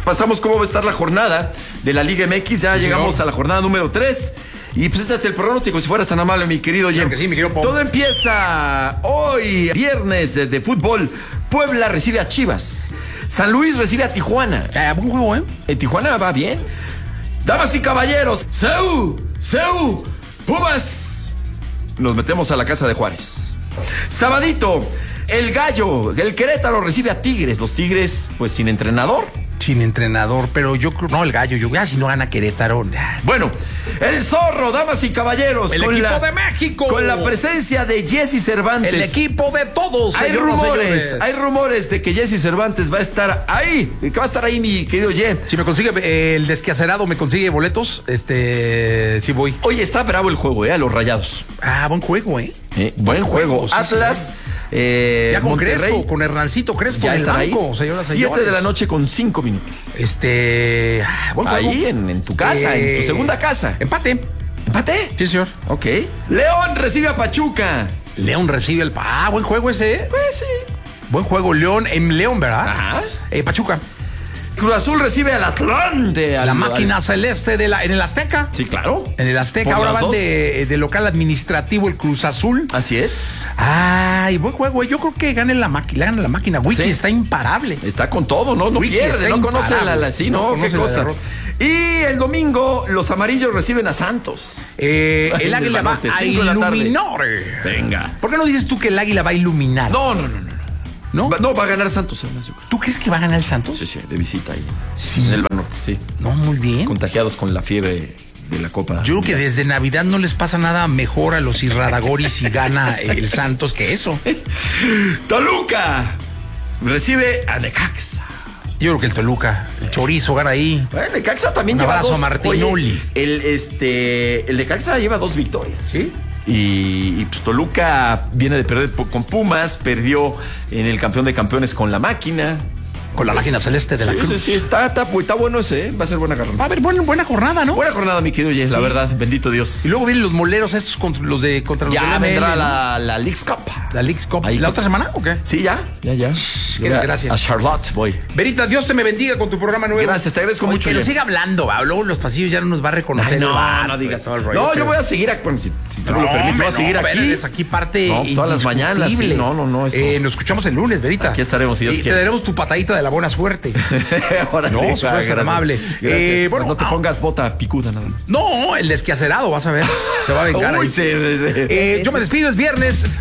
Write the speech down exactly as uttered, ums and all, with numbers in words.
pasamos cómo va a estar la jornada de la Liga M X. Ya sí, llegamos no. a la jornada número tres. Y pues este es el pronóstico, si fueras tan amable, mi querido Jem. Claro que sí, mi querido Pau. Todo empieza hoy, viernes de, de fútbol. Puebla recibe a Chivas. San Luis recibe a Tijuana. Eh, buen juego, ¿eh? En Tijuana va bien. Damas y caballeros, ¡Seu! ¡Seu! ¡Pumas! Nos metemos a la casa de Juárez. Sabadito, el Gallo, el Querétaro recibe a Tigres. Los Tigres, pues sin entrenador. Sin entrenador, pero yo creo... No, el Gallo, yo ya si no gana Querétaro... Bueno, el Zorro, damas y caballeros. El con equipo la, de México. Con la presencia de Jesse Cervantes. El equipo de todos. Hay rumores, señores. hay rumores de que Jesse Cervantes va a estar ahí. Que va a estar ahí, mi querido Ye. Si me consigue, eh, el desquacerado me consigue boletos, este... sí voy. Oye, está bravo el juego, ¿eh? A los Rayados. Ah, buen juego, ¿eh? eh buen juego. juego. Sí, Atlas... Sí, Eh, ya con Monterrey, Crespo, con Hernancito Crespo ya en el banco, ahí. señoras y Siete señores. de la noche con cinco minutos. Este... Buen ahí en, en tu casa, eh, en tu segunda casa. Empate. ¿Empate? Sí, señor. Ok. León recibe a Pachuca. León recibe el... Ah, buen juego ese, ¿eh? Pues sí. Buen juego, León en León, ¿verdad? Ajá. Eh, Pachuca. Cruz Azul recibe al Atlante. Al, la máquina al... celeste de la, en el Azteca. Sí, claro. En el Azteca. Por ahora van de, de local administrativo el Cruz Azul. Así es. Ay, buen juego. Yo creo que gane la máquina. Gana la máquina. Wiki sí. está imparable. Está con todo, ¿no? No Wiki pierde, no conoce la, la sí, no, no qué cosa. Y el domingo los amarillos reciben a Santos. Eh, el águila va a iluminar. Venga. ¿Por qué no dices tú que el águila va a iluminar? No, no, no, no. ¿No? Va, no, va a ganar Santos. ¿Tú crees que va a ganar el Santos? Sí, sí, de visita ahí. Sí. En el Banorte, sí. No, muy bien. Contagiados con la fiebre de la Copa. Yo creo que desde Navidad no les pasa nada mejor a los Irradagoris si gana el Santos que eso. Toluca recibe a Necaxa. Yo creo que el Toluca, el chorizo gana ahí. Bueno, el Necaxa también Un lleva abrazo dos. a Martinoli. Oye, el, este, el Necaxa lleva dos victorias. ¿Sí? Y, y pues Toluca viene de perder con Pumas, perdió en el campeón de campeones con la máquina. Con la máquina celeste de la sí, Cruz. Sí, sí, está, está, está bueno ese, ¿eh? Va a ser buena jornada. Va a haber buena, buena jornada, ¿no? Buena jornada, mi querido Jess, sí. La verdad, bendito Dios. Y luego vienen los moleros estos contra los de contra los ya de la vendrá M L, la, la Leagues Cup. La Leagues Cup. Ahí ¿La que... otra semana o qué? Sí, ya, ya, ya. Qué gracias. A Charlotte voy. Verita, Dios te me bendiga con tu programa nuevo. Gracias, te agradezco Oye, mucho. Que nos siga hablando, va. Luego los pasillos ya no nos va a reconocer. Ay, no, va, no digas. todo el rollo, no, pero... yo voy a seguir aquí. Bueno, si, si tú no, me lo permites, voy a no, seguir no, aquí. Es aquí parte no, todas las mañanas. Sí, no, no, no. Eso. Eh, nos escuchamos el lunes, Verita. Aquí estaremos, si Dios y quiere. te daremos tu patadita de la buena suerte. Ahora no, si fueras tan amable. Eh, bueno, no te pongas bota picuda nada más. No, el desquacerado, vas a ver. Se va a vengar. Uy, ahí. Sí, sí, sí. Eh, yo me despido, es viernes.